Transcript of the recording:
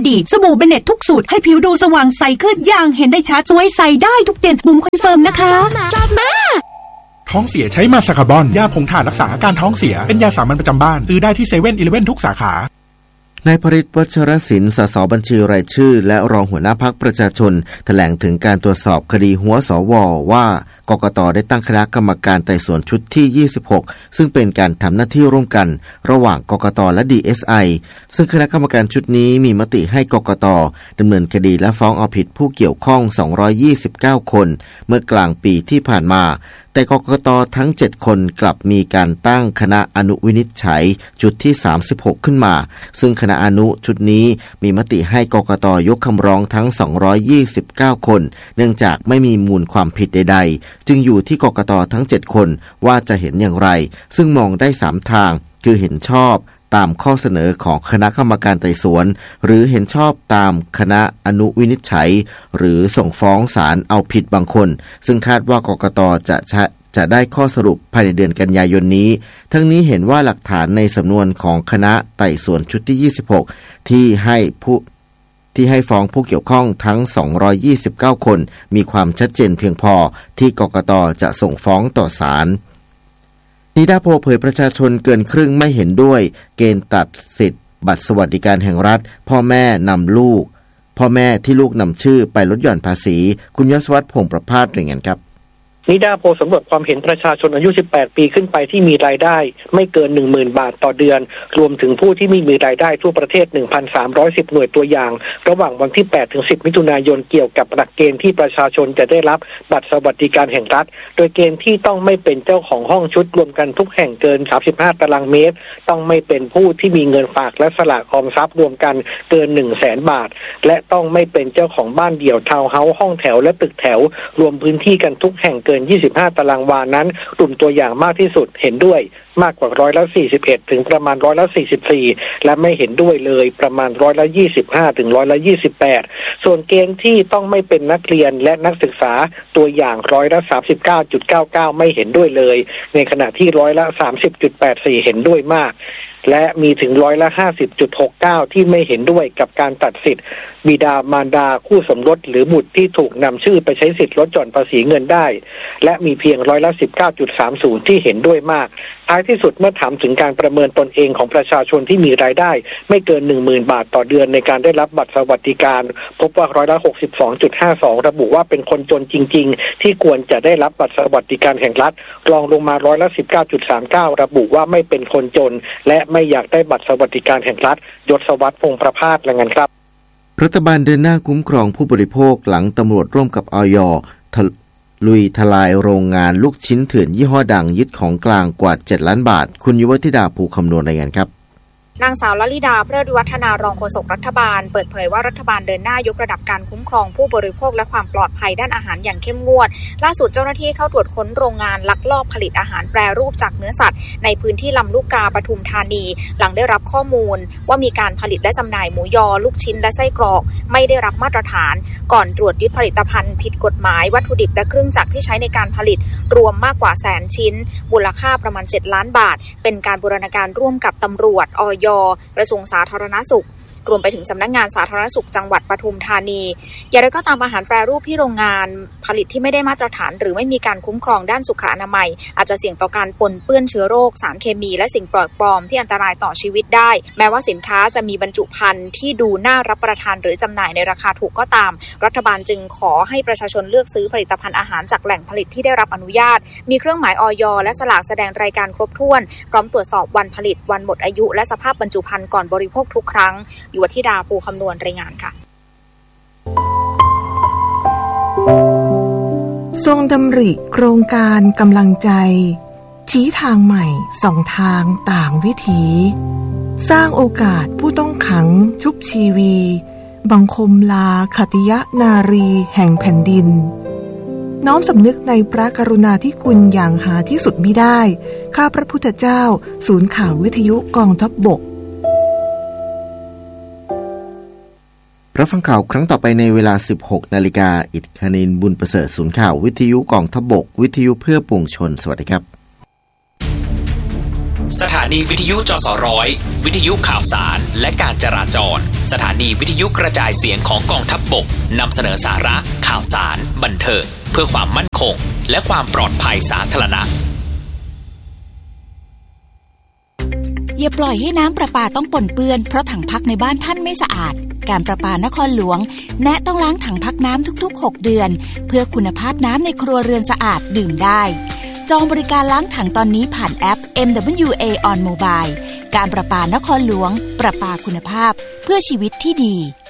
ดีสบู่เบเน็ตทุกสูตรให้ผิวดูสว่างใสขึ้นอย่างเห็นได้ชัดสวยใสได้ทุกเดือนบุ๋มคอนเฟิร์มนะคะท้องเสียใช้มาสคาร์บอนยาผงถ่านรักษาอาการท้องเสียเป็นยาสามัญประจำบ้านซื้อได้ที่7-11ทุกสาขานายพฤทธิ์วัชรศิลป์ สสบัญชีรายชื่อและรองหัวหน้าพรรคประชาชนแถลงถึงการตรวจสอบคดีหัวสวว่ากกต.ได้ตั้งคณะกรรมการไต่สวนชุดที่26ซึ่งเป็นการทำหน้าที่ร่วมกันระหว่างกกต.และ DSI ซึ่งคณะกรรมการชุดนี้มีมติให้กกต.ดำเนินคดีและฟ้องเอาผิดผู้เกี่ยวข้อง229คนเมื่อกลางปีที่ผ่านมาแต่กกต.ทั้ง7คนกลับมีการตั้งคณะอนุวินิจฉัยชุดที่36ขึ้นมาซึ่งคณะอนุชุดนี้มีมติให้กกต.ยกคำร้องทั้ง229คนเนื่องจากไม่มีมูลความผิดใดๆจึงอยู่ที่กกต.ทั้ง7คนว่าจะเห็นอย่างไรซึ่งมองได้3ทางคือเห็นชอบตามข้อเสนอของคณะกรรมการไต่สวนหรือเห็นชอบตามคณะอนุวินิจฉัยหรือส่งฟ้องศาลเอาผิดบางคนซึ่งคาดว่ากกต.จะได้ข้อสรุปภายในเดือนกันยายนนี้ทั้งนี้เห็นว่าหลักฐานในสำนวนของคณะไต่สวนชุดที่26ที่ให้ฟ้องผู้เกี่ยวข้องทั้ง229คนมีความชัดเจนเพียงพอที่กกต.จะส่งฟ้องต่อศาลนิดาโพเผยประชาชนเกินครึ่งไม่เห็นด้วยเกณฑ์ตัดสิทธิ์บัตรสวัสดิการแห่งรัฐพ่อแม่ที่ลูกนำชื่อไปลดหย่อนภาษีคุณยศวัฒน์พงษ์ประภาสรายงานครับนิดาโพสำรวจความเห็นประชาชนอายุ18ปีขึ้นไปที่มีรายได้ไม่เกิน 10,000 บาทต่อเดือนรวมถึงผู้ที่มีรายได้ทั่วประเทศ 1,310 หน่วยตัวอย่างระหว่างวันที่8ถึง10มิถุนายนเกี่ยวกับหลักเกณฑ์ที่ประชาชนจะได้รับบัตรสวัสดิการแห่งรัฐโดยเกณฑ์ที่ต้องไม่เป็นเจ้าของห้องชุดรวมกันทุกแห่งเกิน35ตารางเมตรต้องไม่เป็นผู้ที่มีเงินฝากและสลากออมทรัพย์รวมกันเกิน 100,000 บาทและต้องไม่เป็นเจ้าของบ้านเดี่ยวทาวน์เฮ้าส์ห้องแถวและตึกแถวรวมพื้นที่กันทุกแห่งเกิน25ตารางวานั้นกลุ่มตัวอย่างมากที่สุดเห็นด้วยมากกว่า41%ถึงประมาณ44%และไม่เห็นด้วยเลยประมาณ25%ถึง28%ส่วนเกณฑ์ที่ต้องไม่เป็นนักเรียนและนักศึกษาตัวอย่าง39.99%ไม่เห็นด้วยเลยในขณะที่30.84%เห็นด้วยมากและมีถึง50.69%ที่ไม่เห็นด้วยกับการตัดสิทธิ์บิดามารดาคู่สมรสหรือบุตรที่ถูกนำชื่อไปใช้สิทธิ์ลดหย่อนภาษีเงินได้และมีเพียง19.30%ที่เห็นด้วยมากท้ายที่สุดเมื่อถามถึงการประเมินตนเองของประชาชนที่มีรายได้ไม่เกิน 10,000 บาทต่อเดือนในการได้รับบัตรสวัสดิการพบว่า62.52%ระบุว่าเป็นคนจนจริงๆที่ควรจะได้รับบัตรสวัสดิการแห่งรัฐรองลงมา19.39%ระบุว่าไม่เป็นคนจนและไม่อยากได้บัตรสวัสดิการแห่งรัฐยศวัฒน์พงษ์ประภาสรายงานครับรัฐบาลเดินหน้าคุ้มครองผู้บริโภคหลังตำรวจร่วมกับอย.ลุยทลายโรงงานลูกชิ้นเถื่อนยี่ห้อดังยึดของกลางกว่า7ล้านบาทคุณยุวธิดาภูคำนวณรายงานครับนางสาวลลิดาเพลิดวิวัฒนารองโฆษกรัฐบาลเปิดเผยว่ารัฐบาลเดินหน้ายกระดับการคุ้มครองผู้บริโภคและความปลอดภัยด้านอาหารอย่างเข้มงวดล่าสุดเจ้าหน้าที่เข้าตรวจค้นโรงงานลักลอบผลิตอาหารแปรรูปจากเนื้อสัตว์ในพื้นที่ลำลูกกาปทุมธานีหลังได้รับข้อมูลว่ามีการผลิตและจำหน่ายหมูยอลูกชิ้นและไส้กรอกไม่ได้รับมาตรฐานก่อนตรวจยึดผลิตภัณฑ์ผิดกฎหมายวัตถุดิบและเครื่องจักรที่ใช้ในการผลิตรวมมากกว่า100,000 ชิ้นมูลค่าประมาณ7ล้านบาทเป็นการบูรณาการร่วมกับตำรวจอย.กระทรวงสาธารณสุขรวมไปถึงสำนักงานสาธารณสุขจังหวัดปทุมธานีอย่างไรก็ตามอาหารแปรรูปที่โรงงานผลิตที่ไม่ได้มาตรฐานหรือไม่มีการคุ้มครองด้านสุขอนามัยอาจจะเสี่ยงต่อการปนเปื้อนเชื้อโรคสารเคมีและสิ่งปลอมที่อันตรายต่อชีวิตได้แม้ว่าสินค้าจะมีบรรจุภัณฑ์ที่ดูน่ารับประทานหรือจำหน่ายในราคาถูกก็ตามรัฐบาลจึงขอให้ประชาชนเลือกซื้อผลิตภัณฑ์อาหารจากแหล่งผลิตที่ได้รับอนุญาตมีเครื่องหมายอย.และสลากแสดงรายการครบถ้วนพร้อมตรวจสอบวันผลิตวันหมดอายุและสภาพบรรจุภัณฑ์ก่อนบริโภคทุกครั้งยุวธิดาภูคำนวณรายงานค่ะทรงดำริโครงการกำลังใจชี้ทางใหม่ส่องทางต่างวิถีสร้างโอกาสผู้ต้องขังชุบชีวีบังคมลาขติยนารีแห่งแผ่นดินน้อมสำนึกในพระกรุณาธิคุณอย่างหาที่สุดมิได้ข้าพระพุทธเจ้าศูนย์ข่าววิทยุกองทัพบกรับฟังข่าวครั้งต่อไปในเวลา 16 นาฬิกาอิทคณินบุญประเสริฐศูนย์ข่าววิทยุกองทัพบกวิทยุเพื่อปวงชนสวัสดีครับสถานีวิทยุจสร้อยวิทยุข่าวสารและการจราจรสถานีวิทยุกระจายเสียงของกองทัพบกนำเสนอสาระข่าวสารบันเทิงเพื่อความมั่นคงและความปลอดภัยสาธารณะอย่าปล่อยให้น้ำประปาต้องปนเปื้อนเพราะถังพักในบ้านท่านไม่สะอาดการประปานครหลวงแนะต้องล้างถังพักน้ำทุกๆ6เดือนเพื่อคุณภาพน้ำในครัวเรือนสะอาดดื่มได้จองบริการล้างถังตอนนี้ผ่านแอป MWA on Mobile การประปานครหลวงประปาคุณภาพเพื่อชีวิตที่ดี